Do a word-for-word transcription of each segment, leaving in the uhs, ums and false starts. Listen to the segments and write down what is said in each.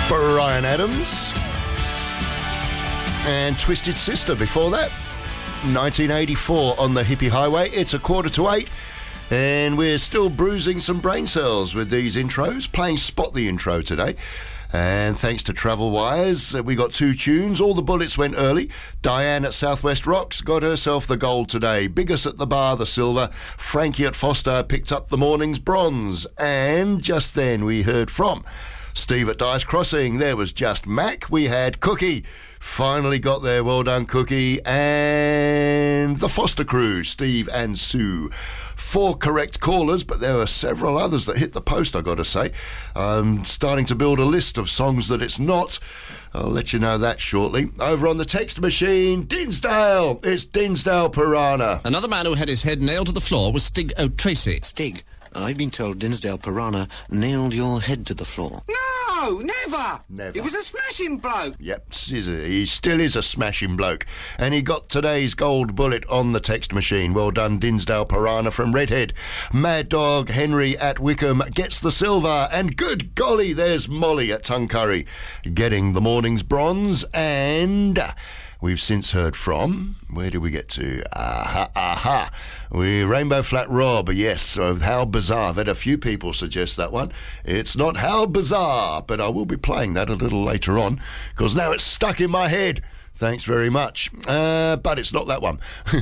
Bryan Adams. And Twisted Sister before that. nineteen eighty-four on the Hippie Highway. It's a quarter to eight. And we're still bruising some brain cells with these intros. Playing Spot the Intro today. And thanks to Travel Wires, we got two tunes. All the bullets went early. Diane at Southwest Rocks got herself the gold today. Biggest at the bar, the silver. Frankie at Foster picked up the morning's bronze. And just then we heard from Steve at Dice Crossing. There was just Mac. We had Cookie. Finally got there. Well done, Cookie. And the Foster crew, Steve and Sue. Four correct callers, but there were several others that hit the post, I've got to say. I'm starting to build a list of songs that it's not. I'll let you know that shortly. Over on the text machine, Dinsdale. It's Dinsdale Piranha. Another man who had his head nailed to the floor was Stig O'Tracy. Stig, I've been told Dinsdale Piranha nailed your head to the floor. No, never. Never. He was a smashing bloke. Yep, he still is a smashing bloke. And he got today's gold bullet on the text machine. Well done, Dinsdale Piranha from Redhead. Mad Dog Henry at Wickham gets the silver. And good golly, there's Molly at Tuncurry getting the morning's bronze. And we've since heard from, where did we get to? Aha, aha. We Rainbow Flat Rob, yes. So How Bizarre. I've had a few people suggest that one. It's not How Bizarre, but I will be playing that a little later on because now it's stuck in my head. Thanks very much. Uh, but it's not that one.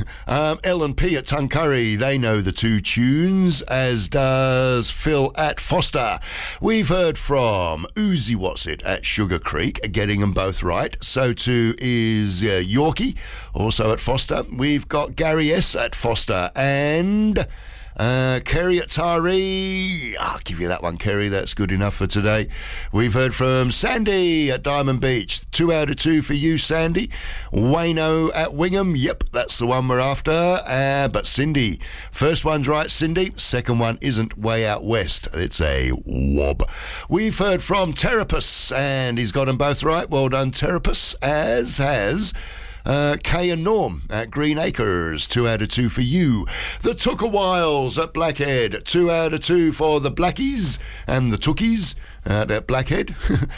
um, L and P at Tuncurry, they know the two tunes, as does Phil at Foster. We've heard from Uzi Whatsit at Sugar Creek, getting them both right. So too is uh, Yorkie, also at Foster. We've got Gary S at Foster and Uh, Kerry at Taree. I'll give you that one, Kerry. That's good enough for today. We've heard from Sandy at Diamond Beach. Two out of two for you, Sandy. Wayno at Wingham. Yep, that's the one we're after. Uh, but Cindy. First one's right, Cindy. Second one isn't way out west. It's a wob. We've heard from Terapus, and he's got them both right. Well done, Terapus, as has Uh, Kay and Norm at Green Acres, two out of two for you. The Tookawiles at Blackhead, two out of two for the Blackies and the Tookies at, at Blackhead.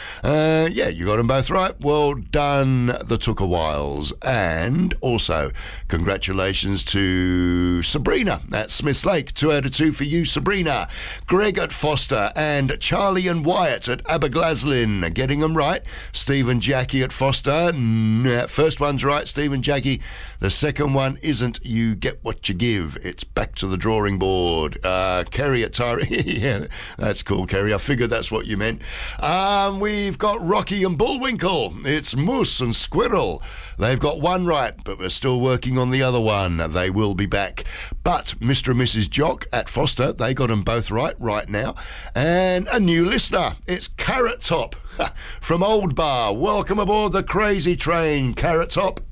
uh, yeah, you got them both right. Well done, the Tookawiles. And also, congratulations to Sabrina at Smiths Lake, two out of two for you, Sabrina. Greg at Foster and Charlie and Wyatt at Aberglaslyn, getting them right. Steve and Jackie at Foster. Nah, first one's right, Steve and Jackie. The second one isn't. You get what you give. It's back to the drawing board. Uh, Kerry at Tari. Yeah, that's cool, Kerry. I figured that's what you meant. Um, we've got Rocky and Bullwinkle. It's Moose and Squirrel. They've got one right, but we're still working on the other one. They will be back. But Mister and Missus Jock at Foster, they got them both right right now. And a new listener. It's Carrot Top from Old Bar. Welcome aboard the crazy train, Carrot Top.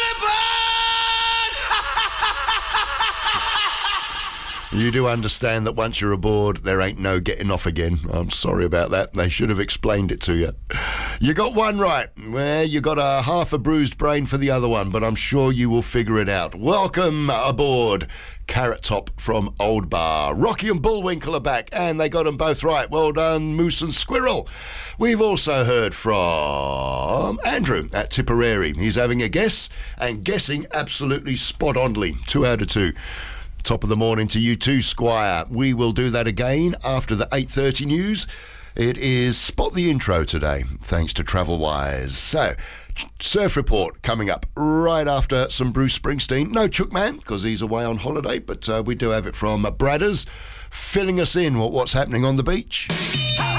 You do understand that once you're aboard, there ain't no getting off again. I'm sorry about that. They should have explained it to you. You got one right. Well, you got a half a bruised brain for the other one, but I'm sure you will figure it out. Welcome aboard, Carrot Top from Old Bar. Rocky and Bullwinkle are back, and they got them both right. Well done, Moose and Squirrel. We've also heard from Andrew at Tipperary. He's having a guess, and guessing absolutely spot-only. Two out of two. Top of the morning to you too, Squire. We will do that again after the eight thirty news. It is Spot the Intro today, thanks to Travel Wires. So, Surf Report coming up right after some Bruce Springsteen. No Chookman, because he's away on holiday, but uh, we do have it from uh, Bradders, filling us in what, what's happening on the beach.